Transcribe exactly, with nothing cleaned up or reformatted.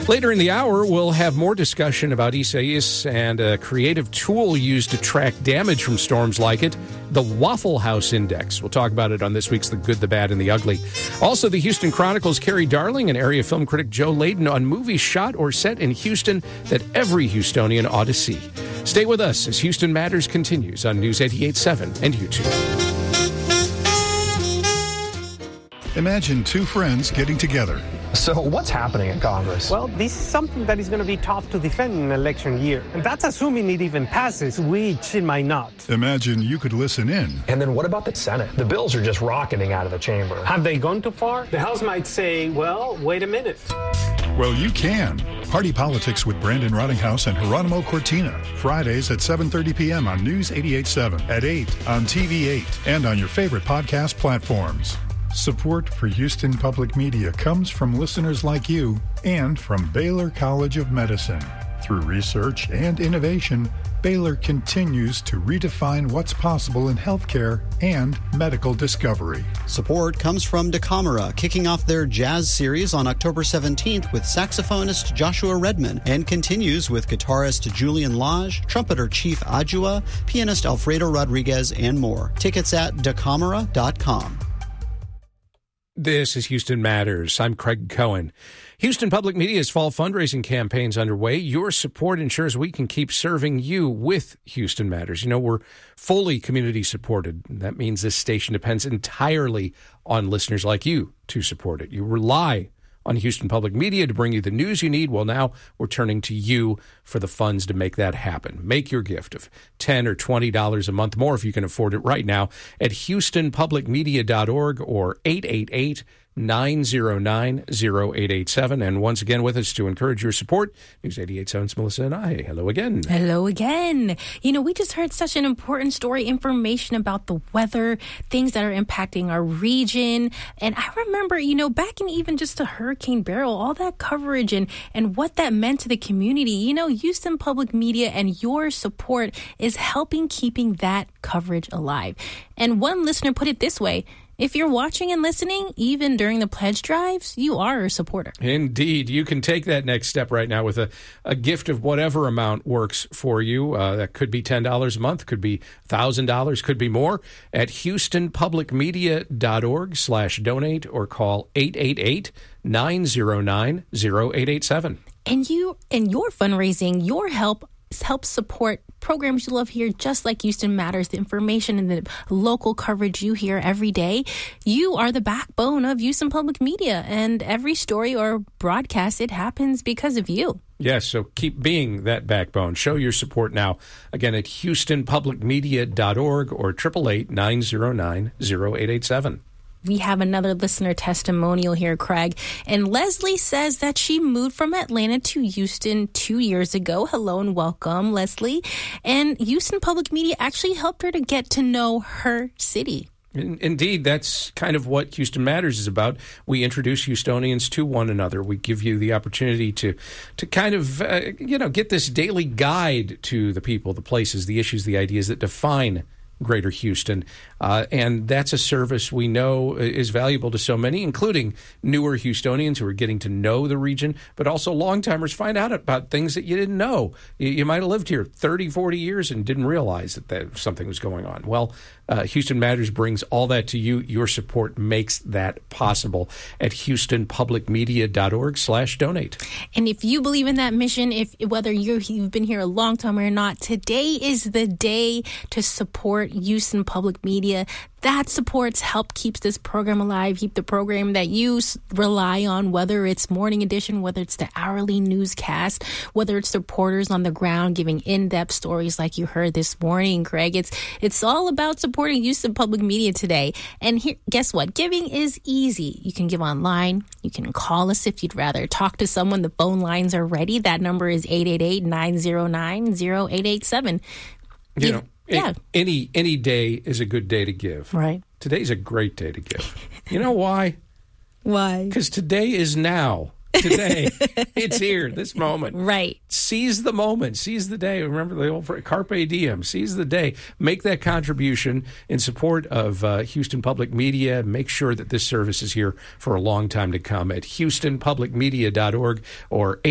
Later in the hour, we'll have more discussion about Isaias and a creative tool used to track damage from storms like it, the Waffle House Index. We'll talk about it on this week's The Good, the Bad, and the Ugly. Also, the Houston Chronicle's Carrie Darling and area film critic Joe Layden on movies shot or set in Houston that every Houstonian ought to see. Stay with us as Houston Matters continues on News eighty-eight point seven and YouTube. Imagine two friends getting together. So what's happening in Congress? Well, this is something that is going to be tough to defend in an election year. And that's assuming it even passes, which it might not. Imagine you could listen in. And then what about the Senate? The bills are just rocketing out of the chamber. Have they gone too far? The House might say, well, wait a minute. Well, you can. Party Politics with Brandon Rottinghouse and Geronimo Cortina. Fridays at seven thirty p.m. on News eighty-eight point seven, at eight on T V eight, and on your favorite podcast platforms. Support for Houston Public Media comes from listeners like you and from Baylor College of Medicine. Through research and innovation, Baylor continues to redefine what's possible in healthcare and medical discovery. Support comes from DeCamera, kicking off their jazz series on October seventeenth with saxophonist Joshua Redman, and continues with guitarist Julian Lage, trumpeter Chief Ajua, pianist Alfredo Rodriguez, and more. Tickets at decamera dot com. This is Houston Matters. I'm Craig Cohen. Houston Public Media's fall fundraising campaign's underway. Your support ensures we can keep serving you with Houston Matters. You know, we're fully community supported. That means this station depends entirely on listeners like you to support it. You rely on Houston Public Media to bring you the news you need. Well, now we're turning to you for the funds to make that happen. Make your gift of ten dollars or twenty dollars a month, more if you can afford it right now, at houston public media dot org or eight eight eight, nine zero nine, zero eight eight seven. And once again with us to encourage your support, News eighty-eight point seven's Melissa and I. Hello again. Hello again. You know, we just heard such an important story, information about the weather, things that are impacting our region. And I remember, you know, back in even just a Hurricane Beryl, all that coverage and, and what that meant to the community. You know, Houston Public Media and your support is helping keeping that coverage alive. And one listener put it this way: if you're watching and listening, even during the pledge drives, you are a supporter. Indeed. You can take that next step right now with a, a gift of whatever amount works for you. Uh, that could be ten dollars a month, could be one thousand dollars, could be more, at houston public media dot org slash donate or call eight eight eight, nine zero nine, zero eight eight seven. And you and your fundraising, your help help support programs you love here, just like Houston Matters, the information and the local coverage you hear every day. You are the backbone of Houston Public Media, and every story or broadcast, it happens because of you. Yes, so keep being that backbone. Show your support now. Again, at houston public media dot org or eight eight eight, nine zero nine, zero eight eight seven. We have another listener testimonial here, Craig. And Leslie says that she moved from Atlanta to Houston two years ago. Hello and welcome, Leslie. And Houston Public Media actually helped her to get to know her city. Indeed, that's kind of what Houston Matters is about. We introduce Houstonians to one another. We give you the opportunity to to kind of, uh, you know, get this daily guide to the people, the places, the issues, the ideas that define Greater Houston. Uh, and that's a service we know is valuable to so many, including newer Houstonians who are getting to know the region, but also longtimers find out about things that you didn't know. You, you might have lived here thirty, forty years and didn't realize that, that something was going on. Well, uh, Houston Matters brings all that to you. Your support makes that possible at houston public media dot org slash donate. And if you believe in that mission, if whether you're, you've been here a long time or not, today is the day to support Houston Public Media. That supports, help keeps this program alive, keep the program that you rely on, whether it's Morning Edition, whether it's the hourly newscast, whether it's the reporters on the ground giving in-depth stories like you heard this morning, Craig. It's it's all about supporting Houston Public Media today. And here, guess what? Giving is easy. You can give online. You can call us if you'd rather talk to someone. The phone lines are ready. That number is eight eight eight, nine zero nine, zero eight eight seven. You Give, know, Yeah. Any any day is a good day to give. Right. Today's a great day to give. You know why? Why? Because today is now. Today. It's here, this moment. Right. Seize the moment. Seize the day. Remember the old phrase, carpe diem. Seize the day. Make that contribution in support of uh, Houston Public Media. Make sure that this service is here for a long time to come at houston public media dot org or